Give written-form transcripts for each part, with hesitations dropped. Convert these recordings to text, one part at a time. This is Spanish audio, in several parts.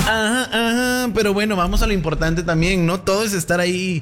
Ajá, pero bueno, vamos a lo importante también, ¿no? Todo es estar ahí,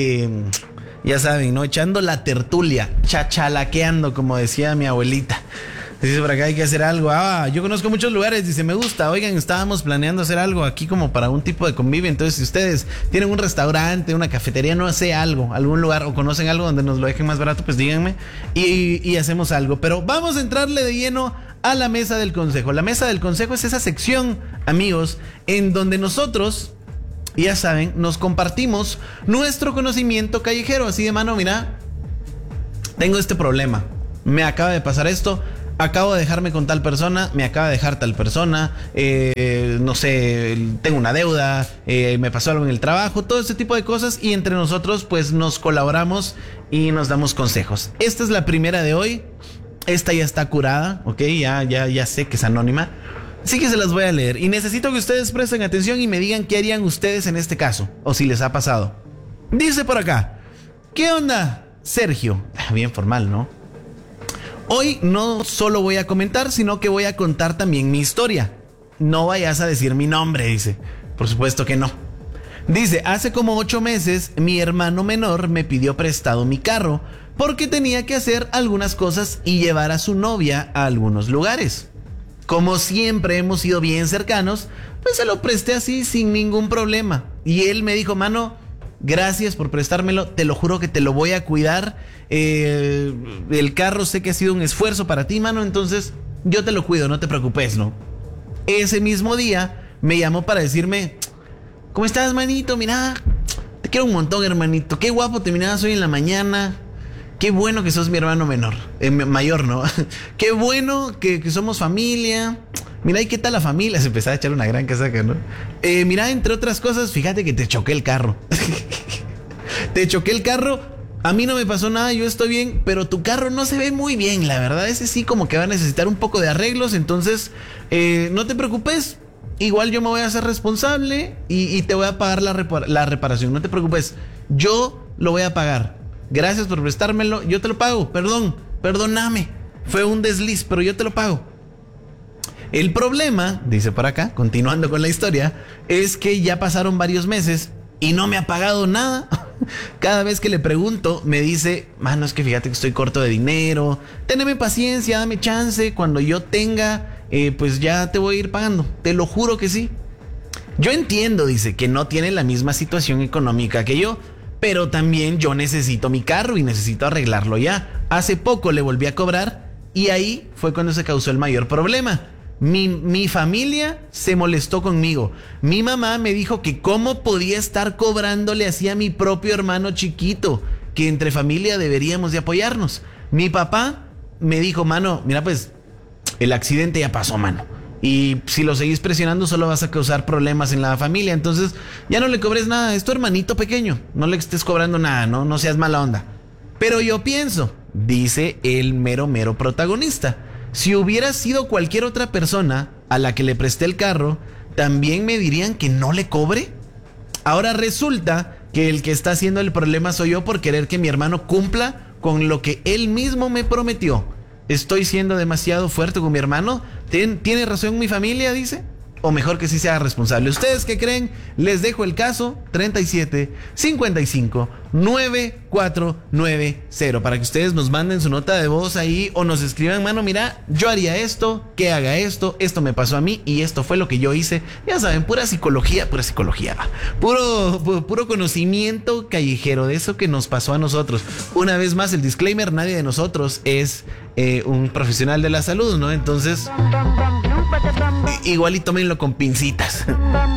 ya saben, ¿no? Echando la tertulia, chachalaqueando, como decía mi abuelita. Dice, por acá hay que hacer algo. Yo conozco muchos lugares, dice, me gusta. Oigan, estábamos planeando hacer algo aquí como para un tipo de convivio. Entonces, si ustedes tienen un restaurante, una cafetería, no sé, algo, algún lugar, o conocen algo donde nos lo dejen más barato, pues díganme y hacemos algo. Pero vamos a entrarle de lleno a la mesa del consejo. La mesa del consejo es esa sección, amigos, en donde nosotros, ya saben, nos compartimos nuestro conocimiento callejero. Así de mano, mira, tengo este problema, me acaba de pasar esto, acabo de dejarme con tal persona, me acaba de dejar tal persona, no sé, tengo una deuda, me pasó algo en el trabajo, todo ese tipo de cosas, y entre nosotros pues nos colaboramos y nos damos consejos. Esta es la primera de hoy. Esta ya está curada, ¿ok? Ya sé que es anónima. Así que se las voy a leer. Y necesito que ustedes presten atención y me digan qué harían ustedes en este caso. O si les ha pasado. Dice por acá: ¿qué onda, Sergio? Bien formal, ¿no? Hoy no solo voy a comentar, sino que voy a contar también mi historia. No vayas a decir mi nombre, dice. Por supuesto que no. Dice, hace como 8 meses, mi hermano menor me pidió prestado mi carro porque tenía que hacer algunas cosas y llevar a su novia a algunos lugares. Como siempre hemos sido bien cercanos, pues se lo presté así sin ningún problema. Y él me dijo, mano, gracias por prestármelo, te lo juro que te lo voy a cuidar. El carro sé que ha sido un esfuerzo para ti, mano, entonces yo te lo cuido, no te preocupes, ¿no? Ese mismo día me llamó para decirme, ¿cómo estás, manito? Mira, te quiero un montón, hermanito. Qué guapo te mirabas hoy en la mañana. Qué bueno que sos mi hermano mayor, ¿no? Qué bueno que somos familia. Mira, ¿y qué tal la familia? Se empezaba a echar una gran casaca, ¿no? Mira, entre otras cosas, fíjate que te choqué el carro. Te choqué el carro. A mí no me pasó nada, yo estoy bien, pero tu carro no se ve muy bien, la verdad. Ese sí como que va a necesitar un poco de arreglos, entonces no te preocupes. Igual yo me voy a hacer responsable y te voy a pagar la reparación. No te preocupes, yo lo voy a pagar. Gracias por prestármelo, yo te lo pago. Perdóname, fue un desliz, pero yo te lo pago. El problema, dice por acá, continuando con la historia, es que ya pasaron varios meses y no me ha pagado nada. Cada vez que le pregunto, me dice, mano, es que fíjate que estoy corto de dinero, téneme paciencia, dame chance, cuando yo tenga, pues ya te voy a ir pagando, te lo juro que sí. Yo entiendo, dice, que no tiene la misma situación económica que yo, pero también yo necesito mi carro y necesito arreglarlo ya. Hace poco le volví a cobrar y ahí fue cuando se causó el mayor problema. Mi familia se molestó conmigo. Mi mamá me dijo que cómo podía estar cobrándole así a mi propio hermano chiquito, que entre familia deberíamos de apoyarnos. Mi papá me dijo, mano, mira pues, el accidente ya pasó, mano. Y si lo seguís presionando solo vas a causar problemas en la familia. Entonces ya no le cobres nada, es tu hermanito pequeño, no le estés cobrando nada, no seas mala onda. Pero yo pienso, dice el mero protagonista, si hubiera sido cualquier otra persona a la que le presté el carro, ¿también me dirían que no le cobre? Ahora resulta que el que está haciendo el problema soy yo por querer que mi hermano cumpla con lo que él mismo me prometió. ¿Estoy siendo demasiado fuerte con mi hermano? ¿Tiene razón mi familia, dice? O mejor que sí se haga responsable. ¿Ustedes qué creen? Les dejo el caso 37 55 9490 para que ustedes nos manden su nota de voz ahí o nos escriban, mano, mira, yo haría esto, que haga esto me pasó a mí y esto fue lo que yo hice. Ya saben, pura psicología, puro conocimiento callejero de eso que nos pasó a nosotros. Una vez más, el disclaimer, nadie de nosotros es un profesional de la salud, ¿no? Entonces, igual y tómenlo con pincitas.